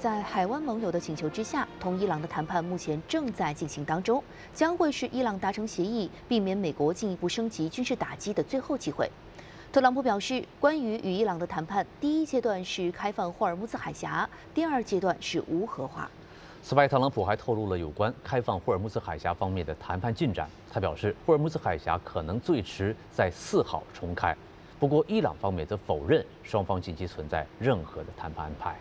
在海湾盟友的请求之下，同伊朗的谈判目前正在进行当中，将会是伊朗达成协议，避免美国进一步升级军事打击的最后机会。特朗普表示，关于与伊朗的谈判，第一阶段是开放霍尔木兹海峡，第二阶段是无核化。 此外，特朗普还透露了有关开放霍尔木兹海峡方面的谈判进展。他表示，霍尔木兹海峡可能最迟在4号重开。不过，伊朗方面则否认双方近期存在任何的谈判安排。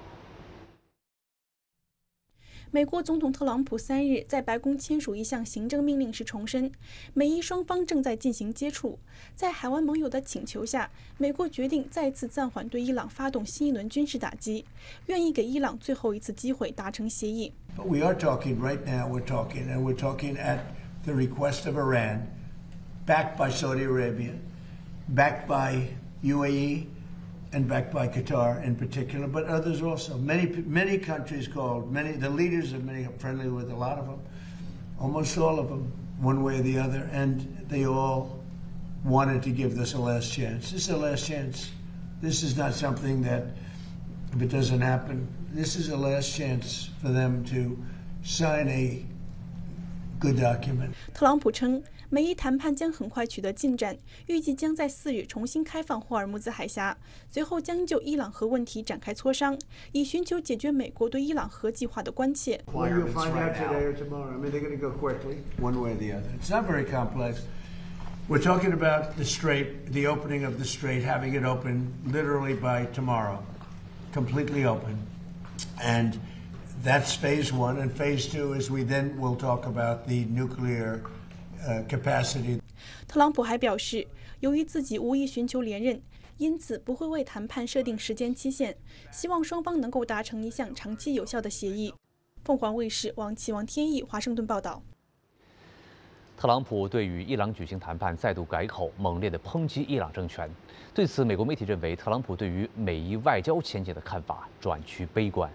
美国总统特朗普3日在白宫签署一项行政命令时重申，美伊双方正在进行接触。在海湾盟友的请求下，美国决定再次暂缓对伊朗发动新一轮军事打击，愿意给伊朗最后一次机会达成协议。 But we are talking right now. We're talking at the request of Iran, backed by Saudi Arabia, backed by UAE. And backed by Qatar in particular, but others also. Many countries called. The leaders of many are friendly with a lot of them, almost all of them, one way or the other, and they all wanted to give this a last chance. This is a last chance. This is not something that, if it doesn't happen, this is a last chance for them to sign a good document. 特朗普称，美伊谈判将很快取得进展，预计将在4日重新开放霍尔木兹海峡，随后将就伊朗核问题展开磋商，以寻求解决美国对伊朗核计划的关切。 Well, you'll find out today or tomorrow. I mean, they're going to go quickly, one way or the other. It's not very complex. We're talking about the strait, the opening of the strait, having it open literally by tomorrow, completely open, and that's phase 1. And phase 2 is we then will talk about the nuclear capacity. 特朗普还表示，由于自己无意寻求连任，因此不会为谈判设定时间期限，希望双方能够达成一项长期有效的协议。凤凰卫视王启王天意华盛顿报道。 特朗普对与伊朗举行谈判再度改口，猛烈地抨击伊朗政权。对此，美国媒体认为，特朗普对于美伊外交前景的看法转趋悲观。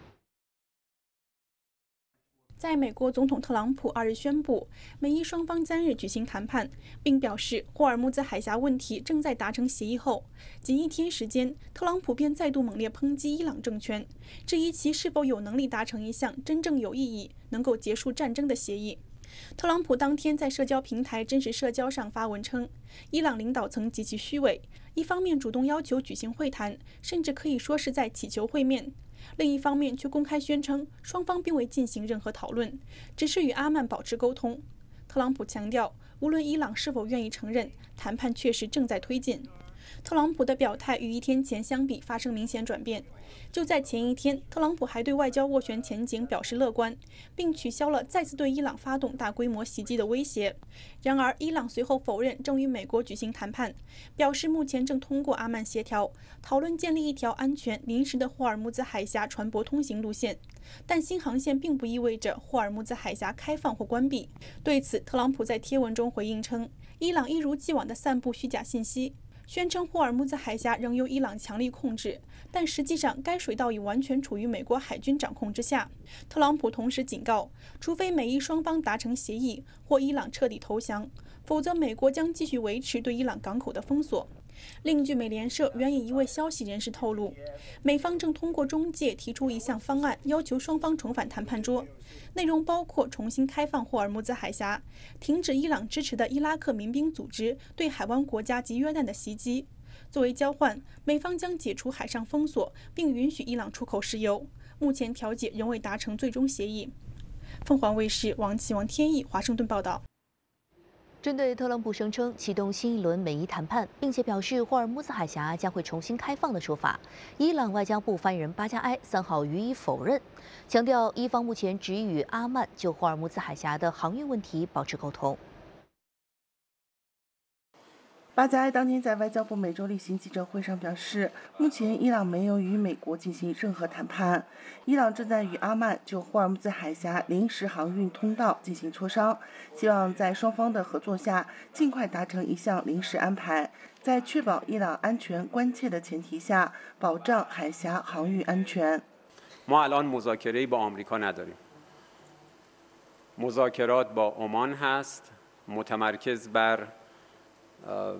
在美国总统特朗普2日宣布，美伊双方3日举行谈判，并表示霍尔木兹海峡问题正在达成协议后，仅1天时间，特朗普便再度猛烈抨击伊朗政权，质疑其是否有能力达成一项真正有意义、能够结束战争的协议。特朗普当天在社交平台真实社交上发文称，伊朗领导层极其虚伪，一方面主动要求举行会谈，甚至可以说是在祈求会面。另一方面却公开宣称，双方并未进行任何讨论，只是与阿曼保持沟通。特朗普强调，无论伊朗是否愿意承认，谈判确实正在推进。特朗普的表态与1天前相比发生明显转变。就在前1天，特朗普还对外交斡旋前景表示乐观，并取消了再次对伊朗发动大规模袭击的威胁。然而，伊朗随后否认正与美国举行谈判，表示目前正通过阿曼协调讨论建立一条安全临时的霍尔木兹海峡船舶通行路线，但新航线并不意味着霍尔木兹海峡开放或关闭。对此，特朗普在贴文中回应称，伊朗一如既往地散布虚假信息，宣称霍尔木兹海峡仍由伊朗强力控制，但实际上该水道已完全处于美国海军掌控之下。特朗普同时警告，除非美伊双方达成协议或伊朗彻底投降，否则美国将继续维持对伊朗港口的封锁。另据美联社援引一位消息人士透露，美方正通过中介提出一项方案，要求双方重返谈判桌，内容包括重新开放霍尔木兹海峡，停止伊朗支持的伊拉克民兵组织对海湾国家及约旦的袭击。作为交换，美方将解除海上封锁，并允许伊朗出口石油。目前调解仍未达成最终协议。凤凰卫视王启王天意华盛顿报道。 针对特朗普声称启动新一轮美伊谈判，并且表示霍尔木兹海峡将会重新开放的说法，伊朗外交部发言人巴加埃3号予以否认，强调伊方目前只与阿曼就霍尔木兹海峡的航运问题保持沟通。 巴加埃当天在外交部每周例行记者会上表示，目前伊朗没有与美国进行任何谈判，伊朗正在与阿曼就霍尔木兹海峡临时航运通道进行磋商，希望在双方的合作下尽快达成一项临时安排，在确保伊朗安全关切的前提下，保障海峡航运安全。 ما الان مذاکره‌ای با آمریکا نداریم. مذاکرات با عمان هست، متمرکز بر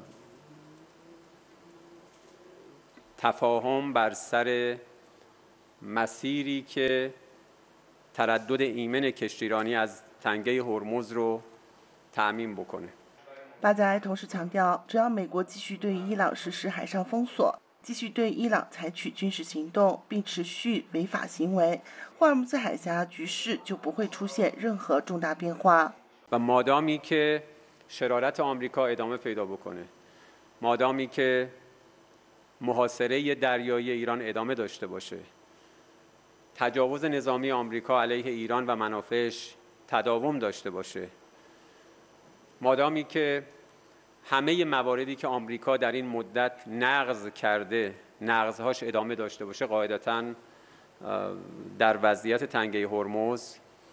تفاهم بر سر مسیری که تردد ایمن کشتیرانی از تنگه هرمز رو تأمین بکنه。 巴扎埃同时强调，只要美国继续对伊朗实施海上封锁，继续对伊朗采取军事行动，并持续违法行为，霍尔木兹海峡局势就不会出现任何重大变化。 و مادامی که شرارت آمریکا ادامه پیدا بکنه، مادامی که محاصره دریایی ایران ادامه داشته باشه، تجاوز نظامی آمریکا علیه ایران و منافعش تداوم داشته باشه، مادامی که همه مواردی که آمریکا در این مدت نقض کرده نقضهاش ادامه داشته باشه، قاعدتاً در وضعیت تنگه هرمز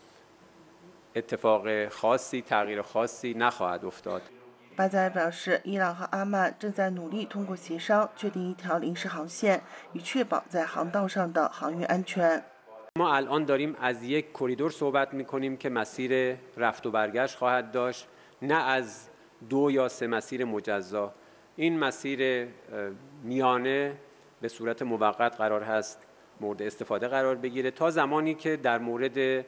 اتفاق خاصی تغییر خاصی نخواهد افتاد。 巴扎埃表示，伊朗和阿曼正在努力通过协商确定一条临时航线，以确保在航道上的航运安全。 ما الان داریم از یک کریدور صحبت می‌کنیم که مسیر رفت و برگشت خواهد داشت، نه از 2 یا 3 مسیر مجزا. این مسیر میانه به صورت موقت قرار هست مورد استفاده قرار بگیره تا زمانی که در مورد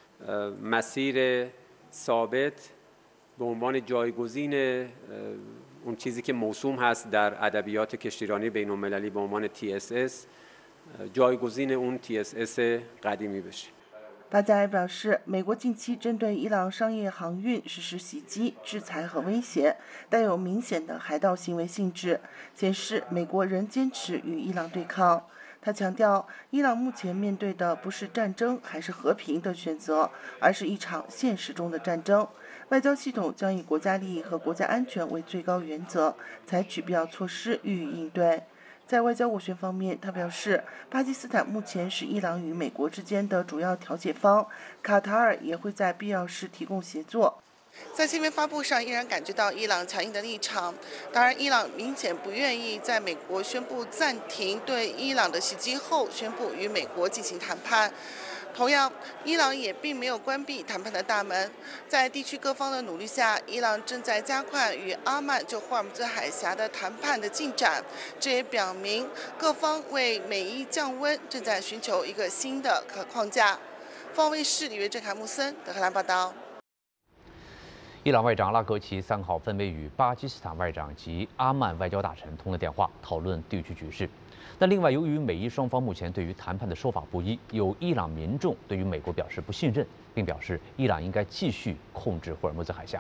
مسیر ثابت به عنوان جایگزین اون چیزی که موسوم هست در ادبیات کشتیرانی بین‌المللی به عنوان TSS جایگزین اون TSS قدیمی بشه。 巴扎埃表示，美国近期针对伊朗商业航运实施袭击、制裁和威胁，带有明显的海盗行为性质，显示美国仍坚持与伊朗对抗。他强调，伊朗目前面对的不是战争还是和平的选择，而是一场现实中的战争。外交系统将以国家利益和国家安全为最高原则，采取必要措施予以应对。在外交斡旋方面，他表示，巴基斯坦目前是伊朗与美国之间的主要调解方，卡塔尔也会在必要时提供协作。在新闻发布上，依然感觉到伊朗强硬的立场。当然，伊朗明显不愿意在美国宣布暂停对伊朗的袭击后，宣布与美国进行谈判。同样，伊朗也并没有关闭谈判的大门。在地区各方的努力下，伊朗正在加快与阿曼就霍尔木兹海峡的谈判的进展。这也表明各方为美伊降温正在寻求一个新的可框架。方卫视李约郑凯穆森德黑兰报道。 伊朗外长阿拉格齐3号分别与巴基斯坦外长及阿曼外交大臣通了电话，讨论地区局势。那另外，由于美伊双方目前对于谈判的说法不一，有伊朗民众对于美国表示不信任，并表示伊朗应该继续控制霍尔木兹海峡。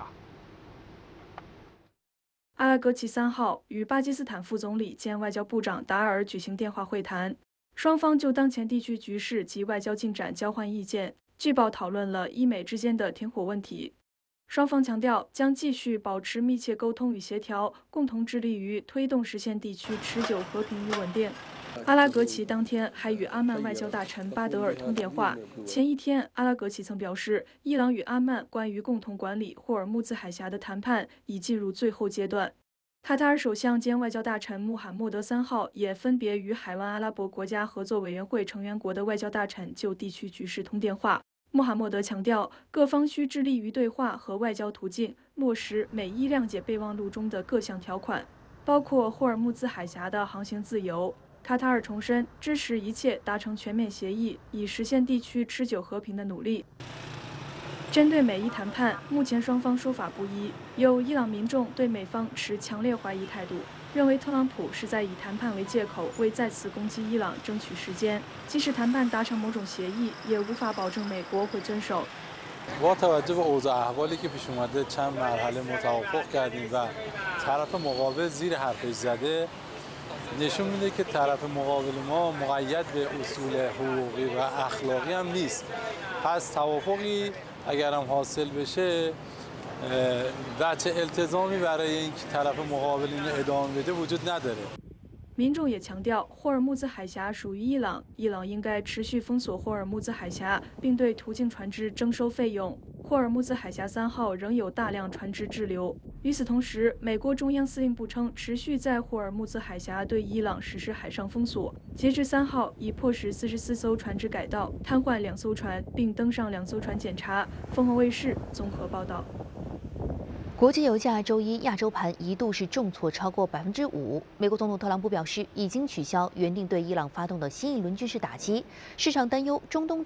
阿拉格齐3号与巴基斯坦副总理兼外交部长达尔举行电话会谈，双方就当前地区局势及外交进展交换意见。据报讨论了伊美之间的停火问题。双方强调将继续保持密切沟通与协调，共同致力于推动实现地区持久和平与稳定。阿拉格齐当天还与阿曼外交大臣巴德尔通电话。前一天，阿拉格齐曾表示，伊朗与阿曼关于共同管理霍尔木兹海峡的谈判已进入最后阶段。卡塔尔首相兼外交大臣穆罕默德3号也分别与海湾阿拉伯国家合作委员会成员国的外交大臣就地区局势通电话。穆罕默德强调，各方需致力于对话和外交途径，落实美伊谅解备忘录中的各项条款，包括霍尔木兹海峡的航行自由。卡塔尔重申支持一切达成全面协议，以实现地区持久和平的努力。针对美伊谈判，目前双方说法不一，有伊朗民众对美方持强烈怀疑态度，认为特朗普是在以谈判为借口，为再次攻击伊朗争取时间。即使谈判达成某种协议，也无法保证美国会遵守。 با توجه به اوضاع احوالی که پیش اومده چند مرحله متوافق کردیم و طرف مقابل زیر حرفش زده نشون میده که طرف مقابل ما مقید به اصول حقوقی و اخلاقی هم نیست. پس توافقی اگر هم حاصل بشه بچه التزامی برای اینکه طرف مقابل اینو ادامه بده وجود نداره. 民众也强调，霍尔木兹海峡属于伊朗，伊朗应该持续封锁霍尔木兹海峡，并对途径船只征收费用。霍尔木兹海峡3号仍有大量船只滞留。与此同时，美国中央司令部称，持续在霍尔木兹海峡对伊朗实施海上封锁。截至3号，已迫使44艘船只改道，瘫痪2艘船，并登上2艘船检查。凤凰卫视综合报道。 国际油价周一亚洲盘一度是重挫超过5%。美国总统特朗普表示，已经取消原定对伊朗发动的新一轮军事打击。市场担忧中东